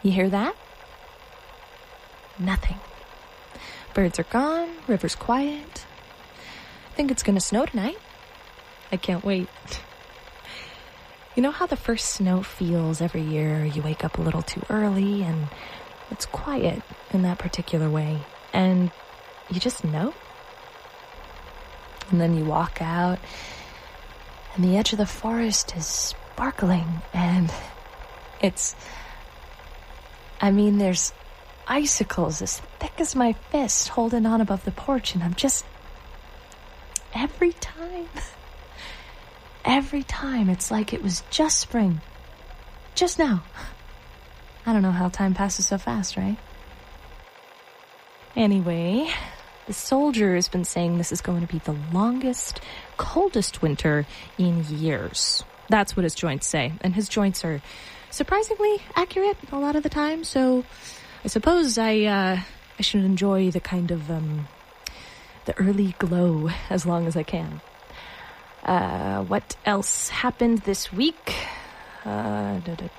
You hear that? Nothing. Birds are gone, river's quiet. I think it's gonna snow tonight. I can't wait. You know how the first snow feels every year? You wake up a little too early and it's quiet in that particular way. And you just know. And then you walk out and the edge of the forest is sparkling and there's icicles as thick as my fist holding on above the porch, and I'm just, every time it's like it was just spring, just now. I don't know how time passes so fast, right? Anyway, the soldier has been saying this is going to be the longest, coldest winter in years. That's what his joints say, and his joints are surprisingly accurate a lot of the time, so I suppose I should enjoy the kind of, the early glow as long as I can. What else happened this week? Oh,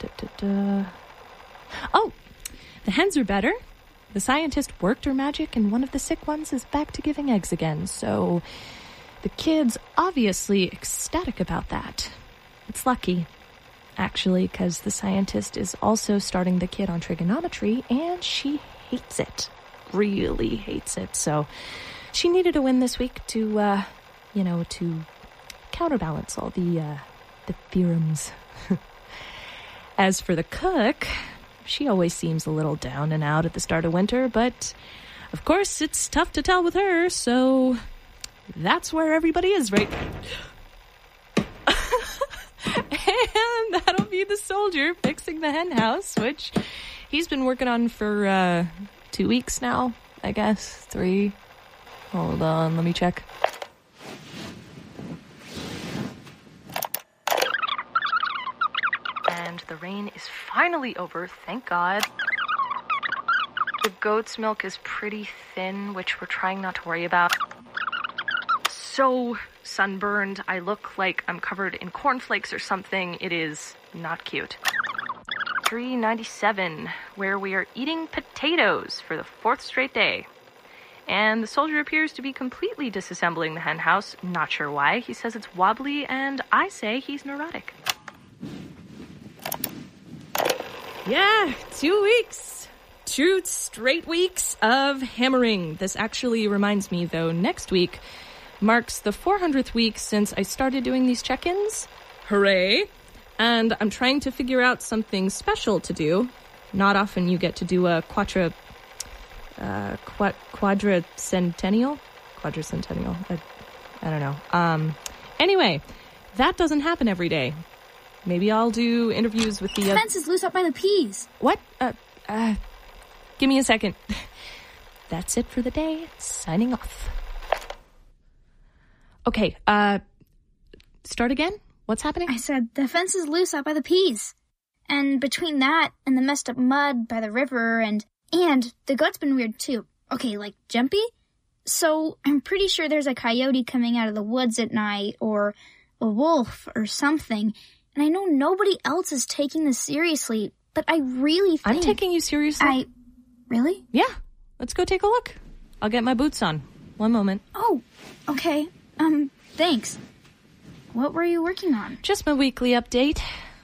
the hens are better. The scientist worked her magic, and one of the sick ones is back to giving eggs again, so the kid's obviously ecstatic about that. It's lucky, actually, because the scientist is also starting the kid on trigonometry, and she hates it. Really hates it. So she needed a win this week to counterbalance all the theorems. As for the cook, she always seems a little down and out at the start of winter, but of course it's tough to tell with her, so that's where everybody is right now. And that'll be the soldier fixing the hen house, which he's been working on for 2 weeks now, I guess. 3. Hold on, let me check. And the rain is finally over, thank God. The goat's milk is pretty thin, which we're trying not to worry about. So sunburned, I look like I'm covered in cornflakes or something. It is not cute. 397, where we are eating potatoes for the 4th straight day. And the soldier appears to be completely disassembling the hen house. Not sure why. He says it's wobbly, and I say he's neurotic. Yeah, 2 weeks. 2 straight weeks of hammering. This actually reminds me, though, next week marks the 400th week since I started doing these check-ins. Hooray! And I'm trying to figure out something special to do. Not often you get to do a quadracentennial? Quadracentennial. I don't know. Anyway, that doesn't happen every day. Maybe I'll do interviews with the... The fence is loose up by the peas. What? Give me a second. That's it for the day. Signing off. Okay, start again? What's happening? I said the fence is loose out by the peas. And between that and the messed up mud by the river and the goat's been weird too. Okay, like jumpy? So I'm pretty sure there's a coyote coming out of the woods at night or a wolf or something. And I know nobody else is taking this seriously, but I really think... I'm taking you seriously. Really? Yeah, let's go take a look. I'll get my boots on. One moment. Oh, okay. Thanks. What were you working on? Just my weekly update.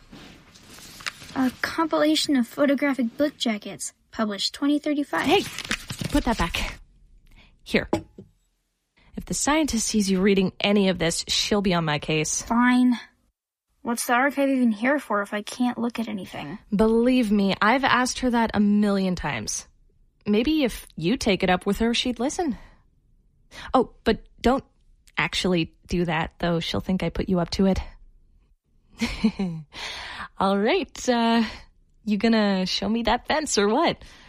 A compilation of photographic book jackets, published 2035. Hey, put that back. Here. If the scientist sees you reading any of this, she'll be on my case. Fine. What's the archive even here for if I can't look at anything? Believe me, I've asked her that 1,000,000 times. Maybe if you take it up with her, she'd listen. Oh, but don't actually do that, though. She'll think I put you up to it. All right, you gonna show me that fence or what?